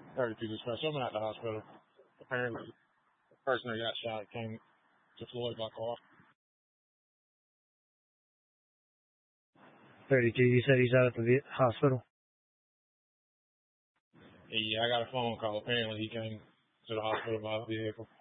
32 dispatch. I'm at the hospital. Apparently, the person that got shot came to Floyd by car. 32, you said he's out at the hospital? Yeah, I got a phone call. Apparently, he came to the hospital by vehicle.